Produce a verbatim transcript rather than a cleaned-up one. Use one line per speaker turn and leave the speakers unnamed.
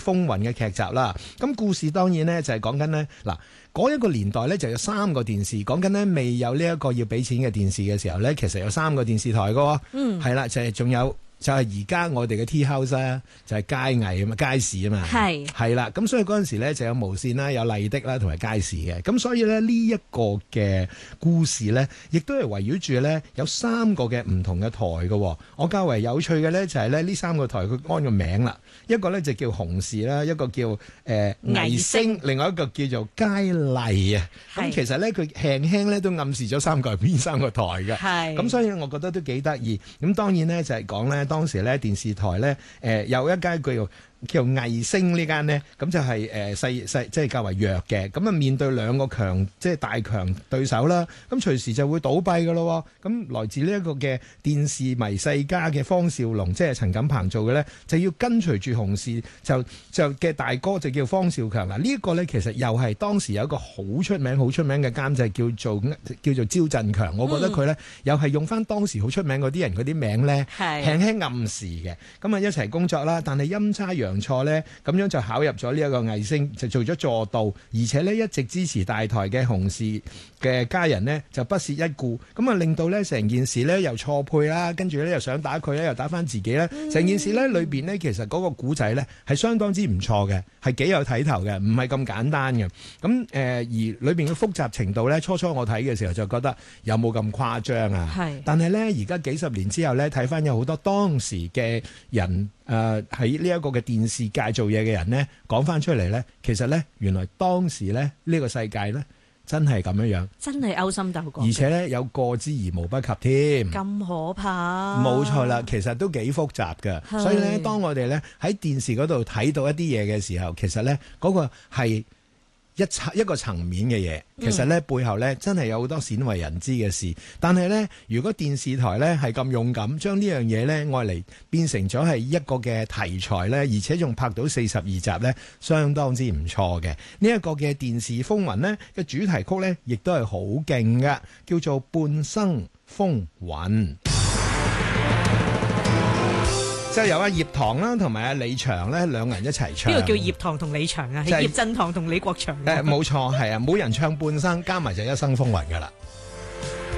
風雲嘅劇集啦。咁故事當然咧就係講緊呢，嗱，嗰一個年代咧就有三個電視，講緊呢未有呢一個要俾錢嘅電視嘅時候咧，其實有三個電視台噶，嗯，係啦，就係、是、仲有。就係而家我哋嘅 Tea House 啊，就係街藝啊嘛，街市啊嘛，係係啦，咁所以嗰陣時咧就有無線啦，有麗的啦，同埋街市嘅，咁所以咧呢一個嘅故事咧，亦都係圍繞住咧有三個嘅唔同嘅台嘅。我較為有趣嘅咧就係咧呢三個台佢安個名啦，一個咧就叫紅視啦，一個叫誒藝星，另外一個叫做佳麗啊。咁其實咧佢輕輕咧都暗示咗三個係邊三個台嘅，係咁所以我覺得都幾得意。咁當然咧就係講咧。當時咧電視台咧，誒、呃、有一間叫做叫做藝星呢間呢，咁就係誒細細即係較為弱嘅，咁啊面對兩個強即係大強對手啦，咁隨時就會倒閉噶咯。咁來自呢一個嘅電視迷世家嘅方少龍，即係陳錦鵬做嘅咧，就要跟隨住紅視就就嘅大哥就叫方少強。嗱呢一個咧其實又係當時有一個好出名好出名嘅監製叫做叫做招振強，我覺得佢咧、嗯、又係用翻當時好出名嗰啲人嗰啲名咧，輕輕暗示嘅，咁啊一齊工作啦，但係陰差陽錯呢，咁樣就考入咗呢一個藝星，就做咗助導，而且呢一直支持大台嘅紅視嘅家人呢，就不屑一顧，咁啊令到呢成件事呢又錯配啦，跟住呢又想打佢呢又打翻自己呢，成件事呢裏邊呢，其實嗰個古仔呢係相當之唔錯嘅，係幾有睇頭嘅，唔係咁簡單嘅。咁誒、呃、而裏邊嘅複雜程度呢，初初我睇嘅時候就覺得有冇咁誇張啊？係，但係呢，而家幾十年之後呢，睇翻有好多當時嘅人。誒喺呢一個嘅電視界做嘢嘅人呢，講翻出嚟呢，其實呢，原來當時呢，呢、呢個世界呢，真係咁樣樣，真係勾心鬥角，而且呢，有過之而無不及添，咁可怕。冇錯啦，其實都幾複雜㗎，所以呢，當我哋呢喺電視嗰度睇到一啲嘢嘅時候，其實呢，嗰、嗰個係一層一個層面嘅嘢，其實咧背後咧真係有好多鮮為人知嘅事。但係咧，如果電視台咧係咁勇敢，將呢樣嘢咧愛嚟變成咗係一個嘅題材咧，而且仲拍到四十二集咧，相當之唔錯嘅。呢一個嘅電視風雲咧嘅主題曲咧，亦都係好勁㗎，叫做《半生風雲》。就由阿葉棠啦，同埋阿李祥咧兩個人一齊唱。
呢個叫葉棠同李祥啊，係葉振棠同李國祥。
誒，冇錯，係啊，每人唱半生，加埋就一生風雲噶啦。